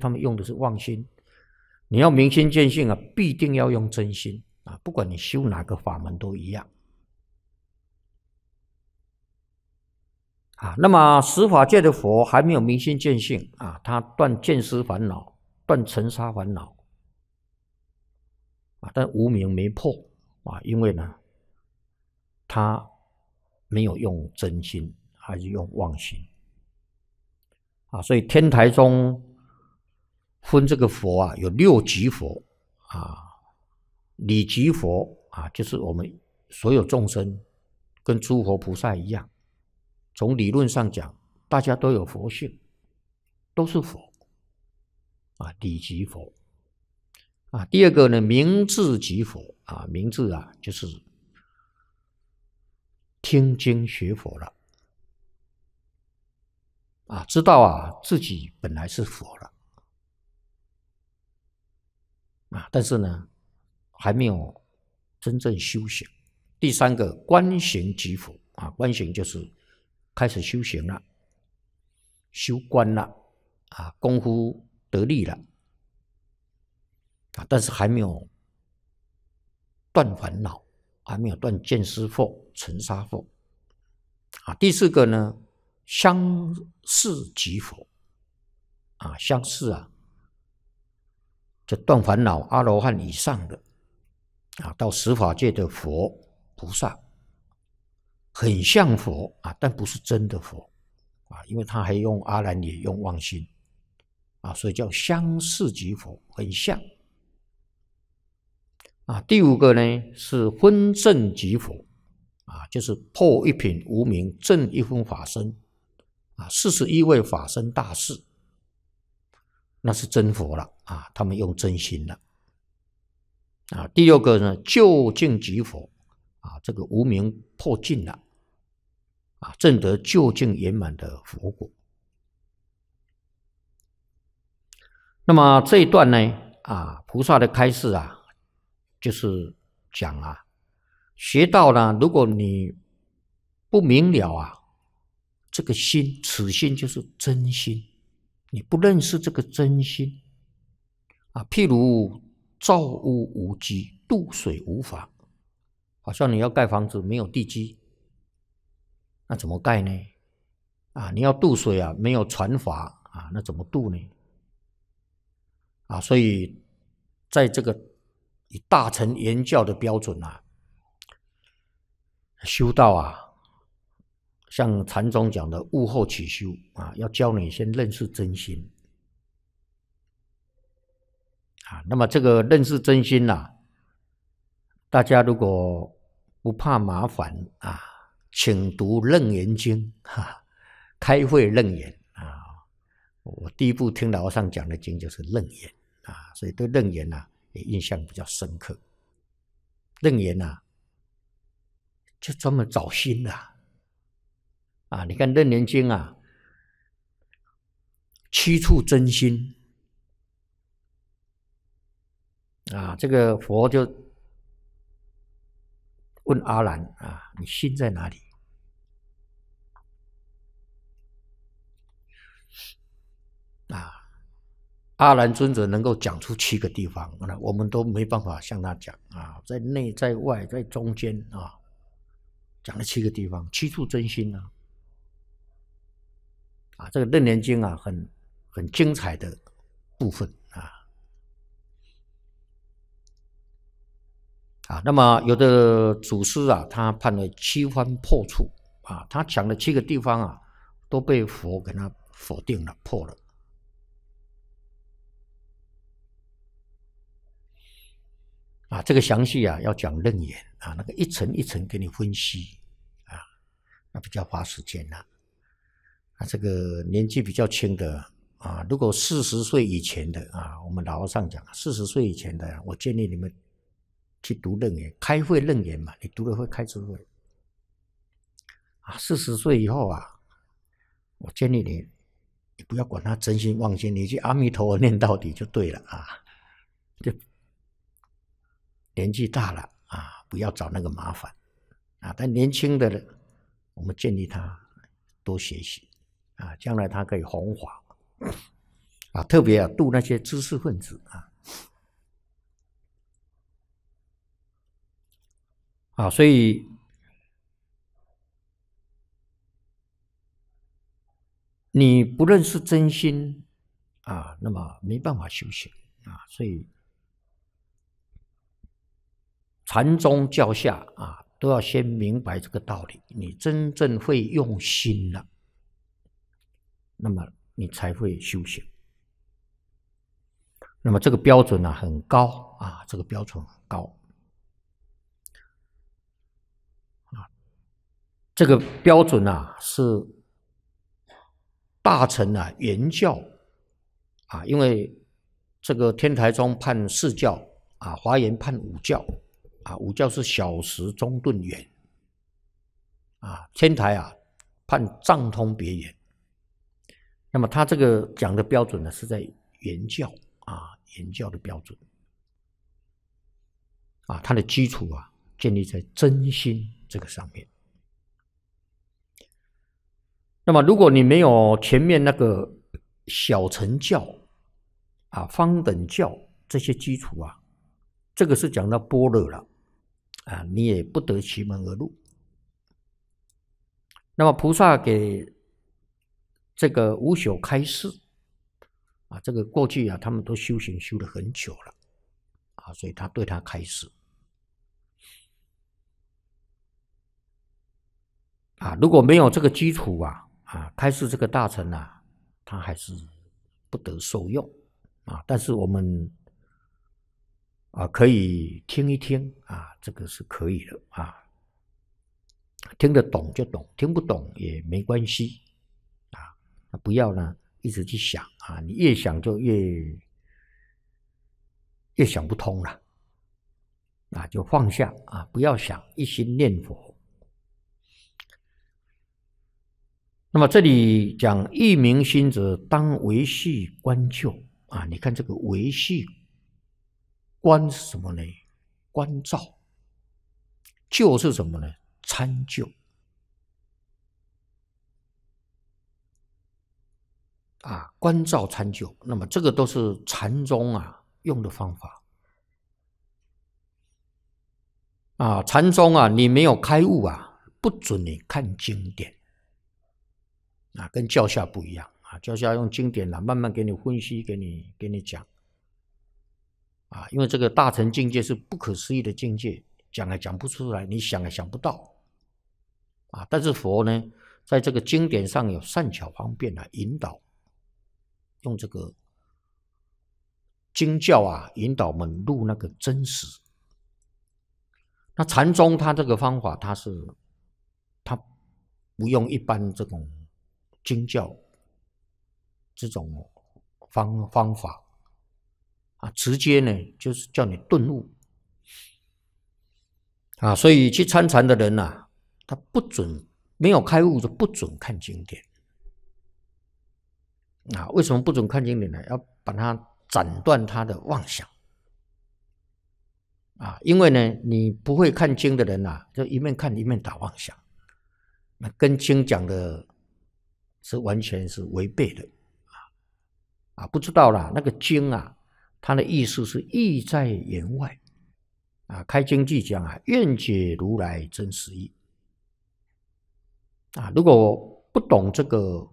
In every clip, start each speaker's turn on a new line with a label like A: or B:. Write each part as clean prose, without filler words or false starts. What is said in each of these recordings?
A: 他们用的是妄心。你要明心见性啊，必定要用真心啊，不管你修哪个法门都一样。那么十法界的佛还没有明心见性啊，他断见思烦恼，断尘沙烦恼啊，但无明没破啊，因为呢，他没有用真心，还是用妄心啊，所以天台中分这个佛啊，有六级佛啊，理级佛啊，就是我们所有众生跟诸佛菩萨一样。从理论上讲，大家都有佛性，都是佛啊，理级佛啊。第二个呢，明智级佛啊，明智啊，就是听经学佛了啊，知道啊自己本来是佛了啊，但是呢，还没有真正修行。第三个，观行级佛啊，观行就是开始修行了，修观了啊，功夫得力了啊，但是还没有断烦恼，还没有断见思惑、尘沙惑啊。第四个呢，相似即佛啊，相似啊，就断烦恼阿罗汉以上的啊，到十法界的佛菩萨。很像佛啊，但不是真的佛啊，因为他还用阿兰也用妄心啊，所以叫相似即佛，很像啊。第五个呢是分正即佛啊，就是破一品无明，正一分法身啊，41位法身大士，那是真佛了啊，他们用真心了啊。第六个呢，究竟即佛啊，这个无明破尽了。证得究竟圆满的佛果。那么这一段呢，菩萨的开示啊，就是讲啊，学道呢，如果你不明了啊，这个心，此心就是真心，你不认识这个真心啊，譬如造屋无基，渡水无法，好像你要盖房子没有地基。那怎么盖呢？你要渡水啊，没有船筏啊，那怎么渡呢？所以在这个以大乘言教的标准啊，修道啊，像禅宗讲的悟后起修啊，要教你先认识真心那么这个认识真心大家如果不怕麻烦请读《楞严经》开会楞严我第一部听老和尚讲的经就是楞严所以对楞严也印象比较深刻。楞严就专门找心你看《楞严经》七处真心这个佛就问阿难你心在哪里？阿难尊者能够讲出7个地方，我们都没办法向他讲在内在外在中间讲了7个地方，7处真心这个楞严经很精彩的部分那么有的祖师他判了7番破处他讲的7个地方都被佛给他否定了，破了。这个详细要讲楞严那个一层一层给你分析那比较花时间这个年纪比较轻的如果40岁以前的我们老和尚讲40岁以前的我建议你们去读楞严，开会楞严嘛，你读了会开智慧40岁以后我建议你不要管他真心妄心，你去阿弥陀佛念到底就对了就年纪大了不要找那个麻烦但年轻的人我们建议他多学习将来他可以弘法特别度那些知识分子所以你不认识真心那么没办法修行所以禅宗教下都要先明白这个道理，你真正会用心了，那么你才会修行。那么这个标准很高这个标准很高这个标准是大乘原教因为这个天台宗判四教华严判五教五教是小时中顿圆天台判藏通别圆。那么他这个讲的标准呢，是在原教原教的标准它的基础建立在真心这个上面。那么如果你没有前面那个小乘教方等教这些基础这个是讲到般若了你也不得其门而入。那么菩萨给这个无朽开示这个过去他们都修行修了很久了所以他对他开示如果没有这个基础开示这个大乘他还是不得受用但是我们可以听一听这个是可以的听得懂就懂，听不懂也没关系不要呢一直去想你越想就越想不通了就放下不要想，一心念佛。那么这里讲一明心者，当维系观救你看这个维系观是什么呢？关照。救是什么呢？参究关照参究。那么这个都是禅宗用的方法禅宗你没有开悟不准你看经典跟教下不一样教下用经典慢慢给你分析，给你讲因为这个大乘境界是不可思议的境界，讲也讲不出来，你想也想不到但是佛呢，在这个经典上有善巧方便引导，用这个经教引导我们入那个真实。那禅宗他这个方法，他不用一般这种经教这种方法直接呢就是叫你顿悟所以去参禅的人他不准，没有开悟就不准看经典为什么不准看经典呢？要把它斩断他的妄想因为呢你不会看经的人就一面看一面打妄想，那跟经讲的是完全是违背的不知道啦，那个经它的意思是意在言外开经记讲愿解如来真实义如果不懂这个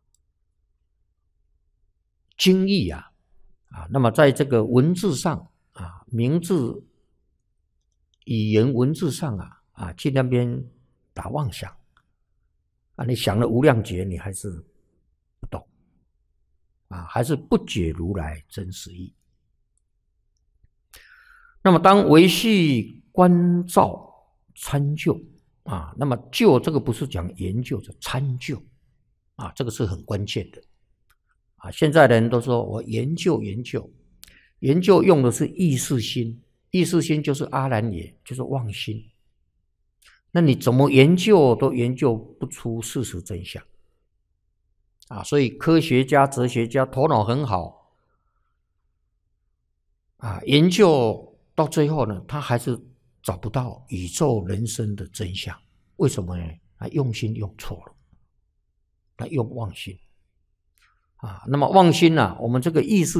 A: 经义那么在这个文字上名字语言文字上去那边打妄想你想了无量劫，你还是不懂还是不解如来真实义。那么当维系关照参究那么究这个不是讲研究，是参究这个是很关键的现在的人都说我研究用的是意识心，意识心就是阿兰也，就是妄心。那你怎么研究都研究不出事实真相所以科学家哲学家头脑很好研究到最后呢，他还是找不到宇宙人生的真相。为什么呢？他用心用错了，他用妄心啊。那么妄心呢，我们这个意识